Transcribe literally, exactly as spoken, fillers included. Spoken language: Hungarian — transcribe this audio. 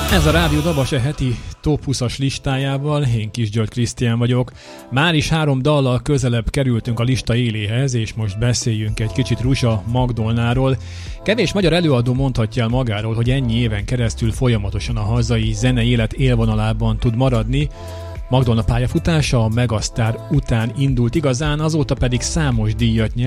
Ez a Rádió Dabase heti top húszas listájával, én Kis György Krisztián vagyok. Már is három dallal közelebb kerültünk a lista éléhez, és most beszéljünk egy kicsit Rusa Magdolnáról. Kevés magyar előadó mondhatja el magáról, hogy ennyi éven keresztül folyamatosan a hazai zenei élet élvonalában tud maradni. Magdolna pályafutása a Megasztár után indult igazán, azóta pedig számos díjat nyert.